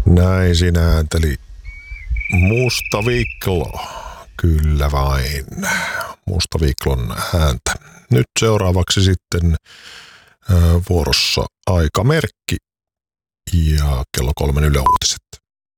Näin sinä äänteli Musta Viklo. Kyllä vain. Musta Viklon ääntä. Nyt seuraavaksi sitten vuorossa Aikamerkki ja kello 3 Yle Uutiset.